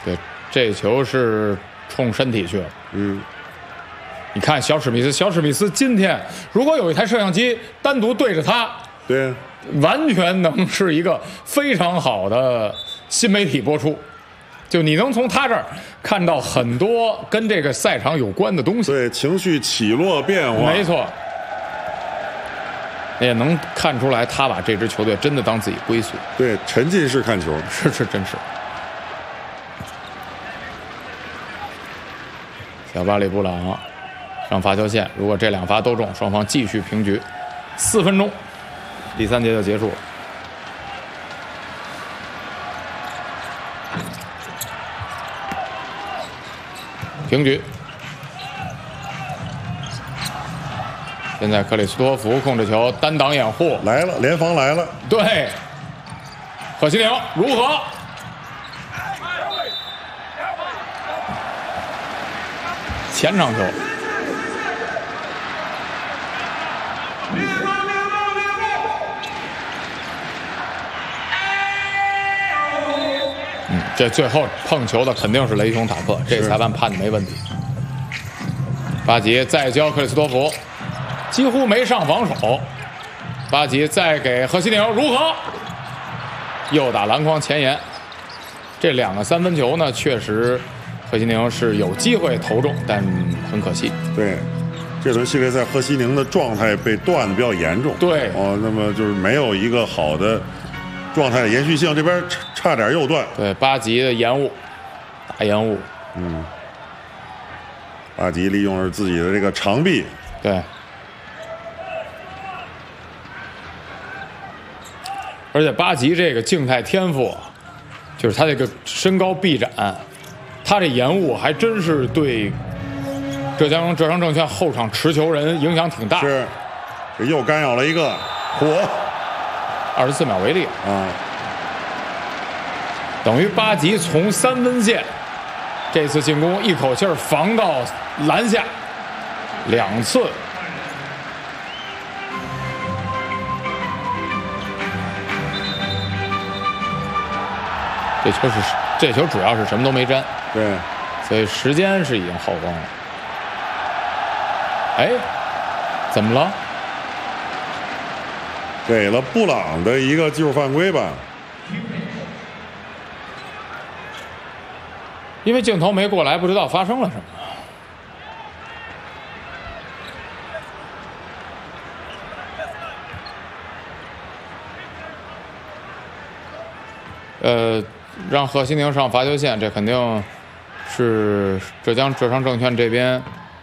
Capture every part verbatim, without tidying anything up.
对，这球是冲身体去了。 嗯， 你看小史密斯，小史密斯今天如果有一台摄像机单独对着他， 对， 完全能是一个非常好的新媒体播出。就你能从他这儿看到很多跟这个赛场有关的东西， 对，情绪起落变化， 没错，也能看出来他把这支球队真的当自己归宿， 对，沉浸式看球， 是是真是。小巴里布朗上罚球线，如果这两罚都中，双方继续平局，四分钟，第三节就结束了。平局。现在克里斯托弗控制球，单挡掩护来了，联防来了。 对，贺西宁如何？前场球。嗯，这最后碰球的肯定是雷雄塔克，这裁判判的没问题。巴吉再教克里斯托弗，几乎没上防守。巴吉再给贺西宁，如何？又打篮筐前沿。这两个三分球呢，确实贺西宁是有机会投中，但很可惜。 对，这轮系列赛贺西宁的状态被断的比较严重。 对， 哦，那么就是没有一个好的状态的延续性，这边差差点又断。 对，巴吉的延误，大延误。 嗯，巴吉利用了自己的这个长臂。 对。而且巴吉这个静态天赋，就是他这个身高臂展，他这延误还真是对浙江浙商证券后场持球人影响挺大。 是，又干扰了一个火， 二十四秒为例啊， 等于巴吉从三分线这次进攻一口气儿防到篮下两次。这球是这球主要是什么都没沾， 对， 所以时间是已经耗光了。哎，怎么了？ 给了布朗的一个技术犯规吧？ 因为镜头没过来，不知道发生了什么。呃。让贺西宁上罚球线，这肯定是浙江浙商证券这边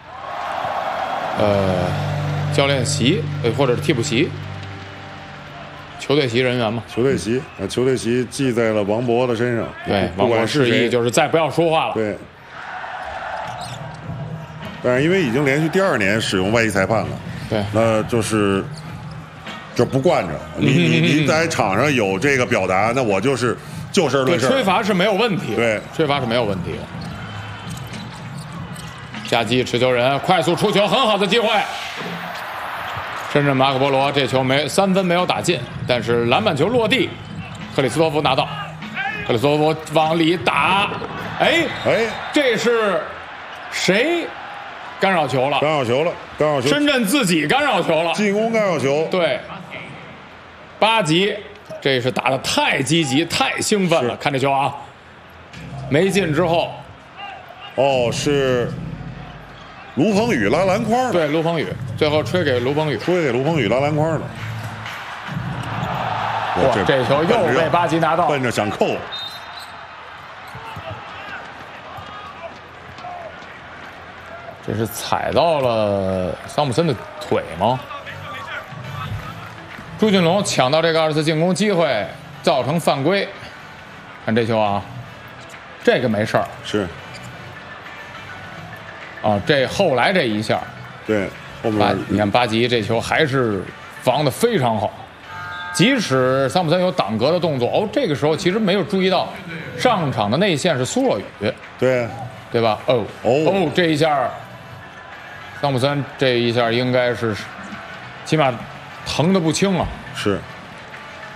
呃教练席呃或者是替补席、球队席人员嘛。 球队席啊，球队席记在了王博的身上。 对，王博示意就是再不要说话了。 对。但是因为已经连续第二年使用外籍裁判了， 对， 那就是就不惯着你你你在场上有这个表达，那我就是。就事论事， 吹罚是没有问题。 对， 吹罚是没有问题。夹击持球人快速出球，很好的机会。深圳马可波罗这球没三分没有打进，但是篮板球落地，克里斯托弗拿到。克里斯托弗往里打，哎哎， 这是谁干扰球了？ 干扰球了，干扰球。 深圳自己干扰球了， 进攻干扰球。 对，八级。这是打得太积极、太兴奋了！看这球啊，没进之后， 哦，是卢鹏宇拉篮筐的。 对，卢鹏宇最后吹给卢鹏宇， 吹给卢鹏宇拉篮筐的。 哇，这, 这球又被巴吉拿到， 奔着想扣。 这是踩到了桑普森的腿吗？朱俊龙抢到这个二次进攻机会，造成犯规。看这球啊，这个没事儿。 是。 啊，这后来这一下， 对，后面你看巴吉这球还是防得非常好，即使桑普森有挡格的动作，哦，这个时候其实没有注意到上场的内线是苏若雨。 对， 对吧？哦哦哦，这一下，桑普森这一下应该是起码。疼得不轻啊！ 是